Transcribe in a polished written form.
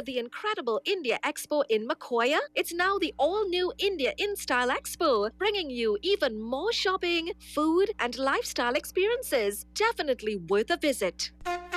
the incredible India Expo in Makoya? It's now the all-new India InStyle Expo, bringing you even more shopping, food, and lifestyle experiences. Definitely worth a visit.